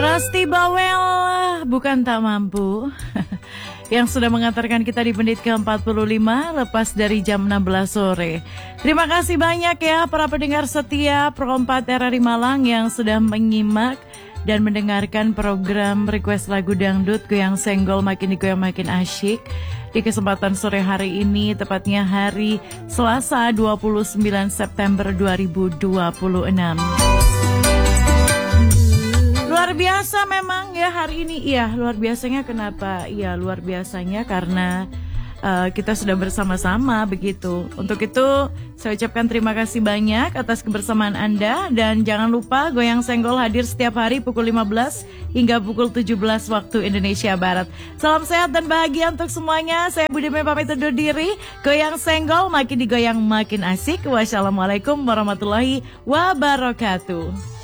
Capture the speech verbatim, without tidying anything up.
Lesti Bawel, bukan tak mampu. Yang sudah mengantarkan kita di menit ke empat puluh lima lepas dari jam enam belas sore. Terima kasih banyak ya para pendengar setia Pro empat R R I Malang yang sudah menyimak dan mendengarkan program request lagu dangdut Goyang Senggol Makin Digoyang Makin Asyik di kesempatan sore hari ini, tepatnya hari Selasa dua puluh sembilan September dua ribu dua puluh enam. Luar biasa memang ya hari ini. Iya, luar biasanya kenapa? Iya, luar biasanya karena uh, kita sudah bersama-sama begitu. Untuk itu saya ucapkan terima kasih banyak atas kebersamaan Anda. Dan jangan lupa Goyang Senggol hadir setiap hari pukul lima belas hingga pukul tujuh belas waktu Indonesia Barat. Salam sehat dan bahagia untuk semuanya. Saya Budi Mei pamit undur diri. Goyang Senggol makin digoyang makin asik. Wassalamualaikum warahmatullahi wabarakatuh.